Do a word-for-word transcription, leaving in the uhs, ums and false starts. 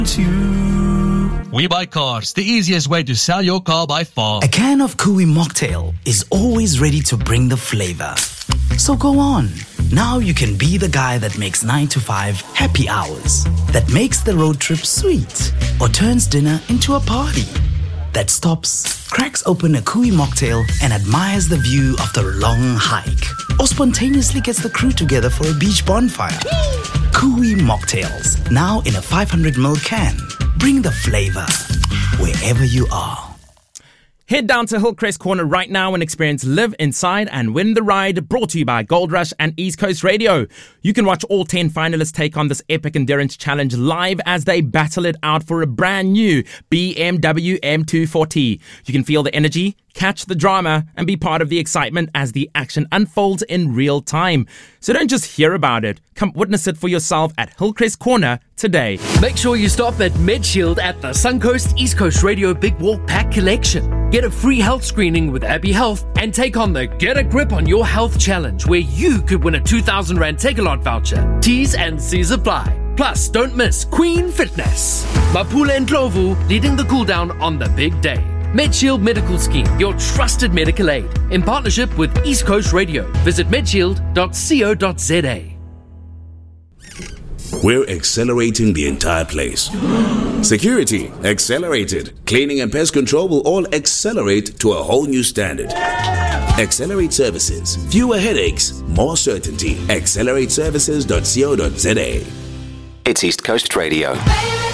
We Buy Cars, the easiest way to sell your car by far. A can of Cooey Mocktail is always ready to bring the flavor. So go on. Now you can be the guy that makes nine to five happy hours, that makes the road trip sweet, or turns dinner into a party, that stops, cracks open a Cooey Mocktail and admires the view of the long hike, or spontaneously gets the crew together for a beach bonfire. Cooey Mocktails, now in a five hundred milliliter can. Bring the flavor wherever you are. Head down to Hillcrest Corner right now and experience Live Inside and Win the Ride, brought to you by Gold Rush and East Coast Radio. You can watch all ten finalists take on this epic endurance challenge live as they battle it out for a brand new B M W M two forty. You can feel the energy, catch the drama, and be part of the excitement as the action unfolds in real time. So don't just hear about it. Come witness it for yourself at Hillcrest Corner today. Make sure you stop at MedShield at the Suncoast East Coast Radio Big Walk Pack Collection. Get a free health screening with Abbey Health and take on the Get a Grip on Your Health Challenge, where you could win a two thousand rand Take-A-Lot voucher. T's and C's apply. Plus, don't miss Queen Fitness. Mapula and Ndlovu leading the cool down on the big day. MedShield Medical Scheme, your trusted medical aid, in partnership with East Coast Radio. Visit medshield dot co dot za. We're accelerating the entire place. Security, accelerated. Cleaning and pest control will all accelerate to a whole new standard. Accelerate Services. Fewer headaches, more certainty. accelerate services dot co dot za. It's East Coast Radio.